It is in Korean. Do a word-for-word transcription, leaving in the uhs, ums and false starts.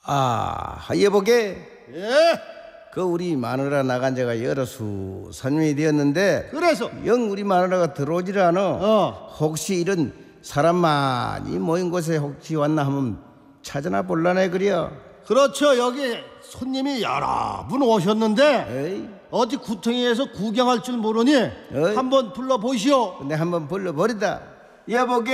아, 여보게. 예. 그 우리 마누라 나간 지가 여러 수 삼년이 되었는데 그래서 영 우리 마누라가 들어오지를 않아. 어. 혹시 이런 사람 많이 모인 곳에 혹시 왔나 하면 찾아나 볼라네 그려. 그렇죠. 여기 손님이 여러 분 오셨는데 에이, 어디 구덩이에서 구경할 줄 모르니 어이. 한번 불러보시오. 근데 한번 불러버리다. 여보게.